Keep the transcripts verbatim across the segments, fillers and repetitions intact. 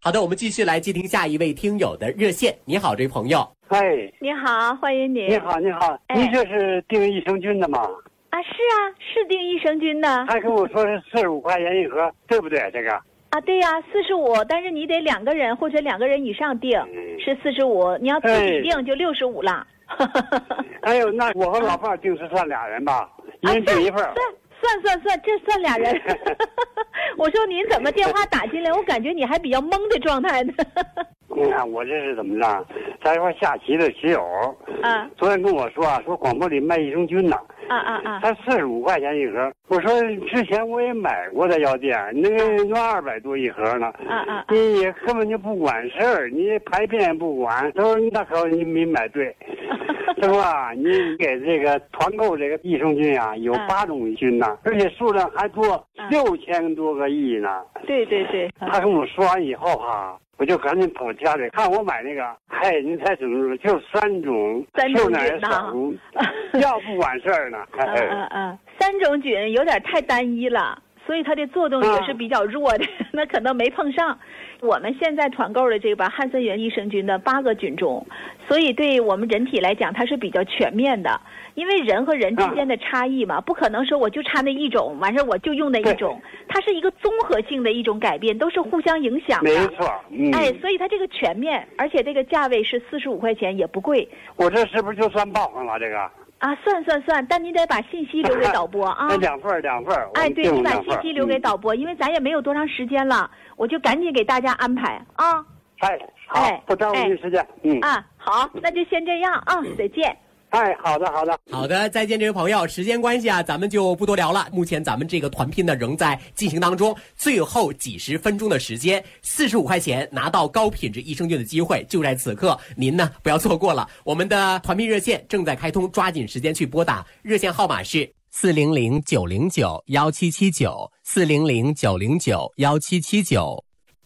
好的，我们继续来接听下一位听友的热线。你好，这位朋友。 哎， 你好，欢迎你。 你好，你好， 哎、 您这是订益生菌的吗？ 啊，是啊，是订益生菌的。 他跟我说是四十五块钱一盒，对不对？这个啊，对呀、啊，四十五，但是你得两个人或者两个人以上订，嗯、是四十五。你要自己订就六十五了。 哎呦，那我和老伴订是算俩人吧？一人订一份。 算算算算，这算俩人。我说您怎么电话打进来，我感觉你还比较懵的状态呢。 你看我这是怎么着？咱一块下棋的棋友， 啊， 昨天跟我说啊，说广播里卖益生菌呢， 啊啊啊， 才四十五块钱一盒。我说之前我也买过在药店，那个要二百多一盒呢。 啊啊， 你也根本就不管事儿，你排便也不管。他说那可你没买对，是吧？你给这个团购这个益生菌啊，有八种菌呢，而且数量还多，六千多个亿呢。 对对对， 他跟我说完以后哈。我就赶紧跑家里看我买那个，嗨，您猜怎么说？就三种， 三种菌呢，要不管事儿呢。 嗯嗯嗯，三种菌有点太单一了，所以它的作动也是比较弱的，嗯、那可能没碰上。我们现在团购的这个汉森源益生菌的八个菌种，所以对我们人体来讲，它是比较全面的。因为人和人之间的差异嘛，啊、不可能说我就差那一种，完事我就用那一种，它是一个综合性的一种改变，都是互相影响的。 没错，嗯， 哎，所以它这个全面，而且这个价位是四十五块钱，也不贵。 我这是不是就算报上了这个？ 啊，算算算，但你得把信息留给导播啊。 那两份两份。 哎，对，你把信息留给导播，嗯、因为咱也没有多长时间了，我就赶紧给大家安排啊。 哎，好，哎、不耽误您时间。哎、嗯。 啊，好，那就先这样啊，再见。 哎，好的，好的， 好的，再见，这位朋友。时间关系啊，咱们就不多聊了。目前咱们这个团拼呢仍在进行当中，最后几十分钟的时间，四十五块钱拿到高品质益生菌的机会就在此刻，您呢不要错过了。我们的团拼热线正在开通，抓紧时间去拨打，热线号码是四零零九零九幺七七九四零零九零九幺七七九。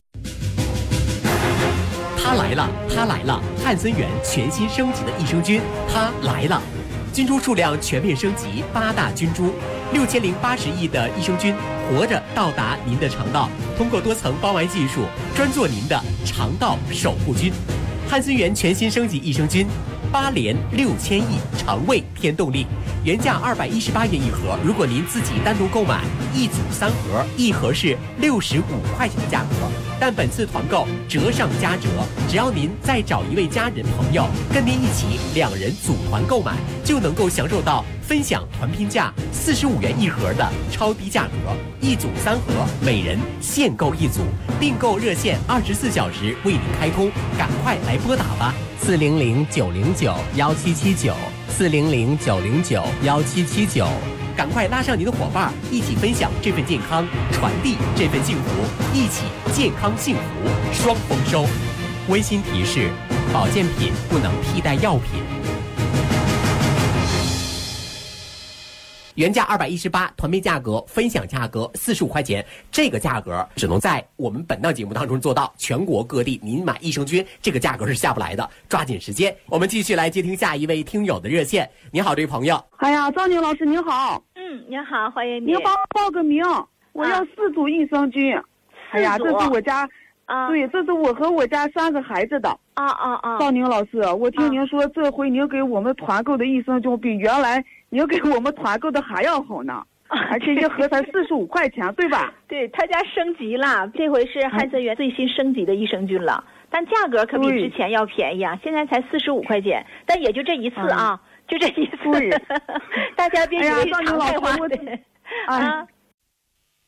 它来了，它来了！汉森源全新升级的益生菌，它来了！菌株数量全面升级，八大菌株，六千零八十亿的益生菌，活着到达您的肠道，通过多层包埋技术，专做您的肠道守护菌。汉森源全新升级益生菌，八连六千亿肠胃添动力，原价二百一十八元一盒，如果您自己单独购买，一组三盒，一盒是六十五块钱的价格。但本次团购折上加折，只要您再找一位家人朋友跟您一起，两人组团购买，就能够享受到分享团拼价四十五元一盒的超低价格，一组三盒，每人限购一组，订购热线二十四小时为您开通，赶快来拨打吧，四零零九零九幺七七九，四零零九零九幺七七九。赶快拉上您的伙伴，一起分享这份健康，传递这份幸福，一起健康幸福双丰收。温馨提示：保健品不能替代药品。原价二百一十八，团配价格分享价格四十五块钱，这个价格只能在我们本档节目当中做到，全国各地您买益生菌这个价格是下不来的，抓紧时间。我们继续来接听下一位听友的热线。你好，这位朋友。 哎呀，赵宁老师您好。 嗯，您好，欢迎你。 您帮我报个名，我要四组益生菌。啊、哎呀，这是我家， 啊， 对，这是我和我家三个孩子的。 啊啊啊！ 赵宁老师，我听您说、啊、这回您给我们团购的益生菌比原来您给我们团购的还要好呢，而且一盒才四十五块钱，对吧？ 对，他家升级了，这回是汉森源最新升级的益生菌了，但价格可比之前要便宜啊，现在才四十五块钱，但也就这一次啊，嗯、就这一次，大家别以为常态化的。 啊，